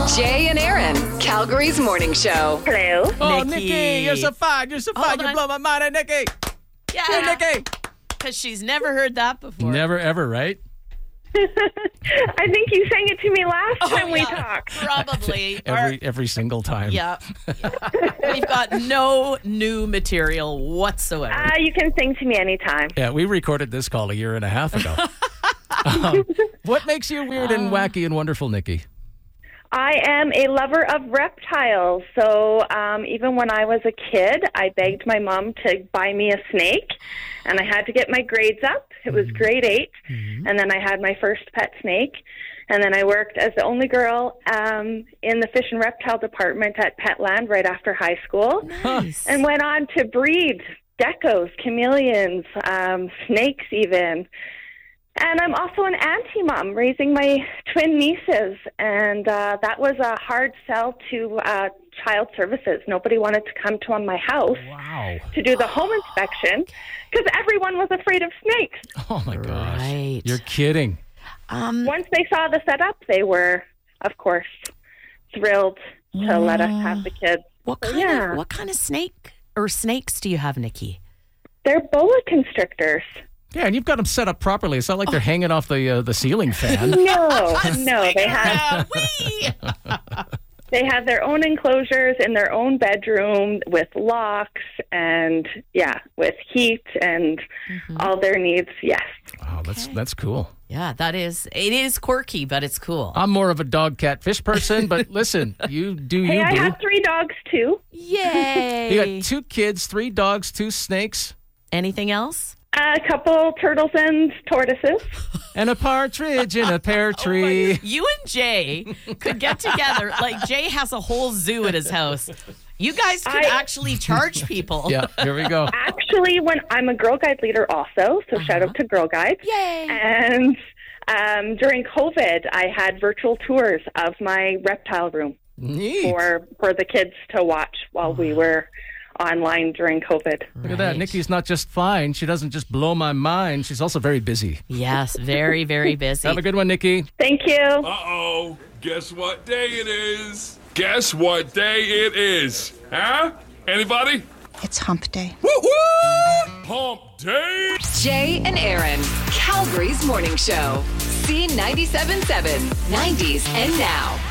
Jay and Aaron, Calgary's morning show. Hello. Oh, Nikki. Nikki, you're so fine. You're so fine. Hold You on. blow my mind, Nikki. Yeah. Hey, Nikki. Because she's never heard that before. Never, ever, right? I think you sang it to me last time we talked. Probably. Every single time. Yeah. We've got no new material whatsoever. You can sing to me anytime. Yeah, we recorded this call a year and a half ago. What makes you weird and wacky and wonderful, Nikki? I am a lover of reptiles. So even when I was a kid, I begged my mom to buy me a snake, and I had to get my grades up. It was grade 8, and then I had my first pet snake. And then I worked as the only girl in the fish and reptile department at Petland right after high school, Nice. and went on to breed geckos, chameleons, snakes even. And I'm also an auntie mom, raising my twin nieces. And that was a hard sell to child services. Nobody wanted to come to my house Wow. to do the home inspection because everyone was afraid of snakes. Oh, my gosh. Right. You're kidding. Once they saw the setup, they were, of course, thrilled to let us have the kids. What So, kind yeah. of what kind of snake or snakes do you have, Nikki? They're boa constrictors. Yeah, and you've got them set up properly. It's not like they're hanging off the ceiling fan. No, they have Wee! their own enclosures in their own bedroom with locks and with heat and all their needs. Yes. Oh, that's cool. Yeah, it is quirky, but it's cool. I'm more of a dog, cat, fish person, but listen, you do Hey, you, I boo. have 3 dogs too. Yay! You got 2 kids, 3 dogs, 2 snakes, Anything else? A couple turtles and tortoises. and a partridge in a pear tree. You and Jay could get together. Like, Jay has a whole zoo at his house. You guys could actually charge people. Yeah, here we go. Actually, when I'm a Girl Guide leader also, so shout out to Girl Guide. Yay! And during COVID, I had virtual tours of my reptile room Neat. for the kids to watch while we were online during COVID. Look at that. Nikki's not just fine. She doesn't just blow my mind. She's also very busy. Yes, very, very busy. Have a good one, Nikki. Thank you. Uh-oh. Guess what day it is? Guess what day it is? Huh? Anybody? It's hump day. Woo-woo! Hump day! Jay and Aaron, Calgary's morning show. C97.7, 90s and now.